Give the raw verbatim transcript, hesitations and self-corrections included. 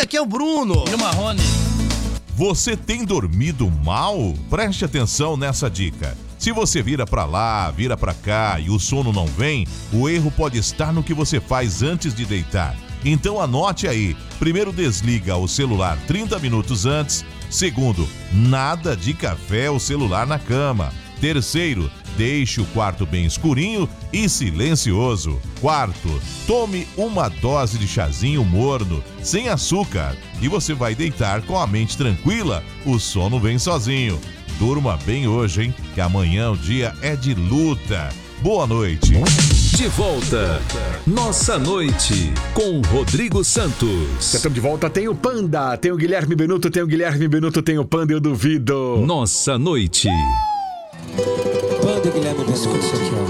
aqui é o Bruno. E o Marrone. Você tem dormido mal? Preste atenção nessa dica. Se você vira pra lá, vira pra cá e o sono não vem, o erro pode estar no que você faz antes de deitar. Então anote aí. Primeiro, desliga o celular trinta minutos antes. Segundo, nada de café ou celular na cama. Terceiro, deixe o quarto bem escurinho e silencioso. Quarto, tome uma dose de chazinho morno, sem açúcar, e você vai deitar com a mente tranquila. O sono vem sozinho. Durma bem hoje, hein? Que amanhã o dia é de luta. Boa noite. De volta, Nossa Noite, com Rodrigo Santos. Já estamos de volta, tem o Panda, tem o Guilherme Benuto, tem o Guilherme Benuto, tem o Panda, eu duvido. Nossa Noite. Panda, Guilherme Benuto.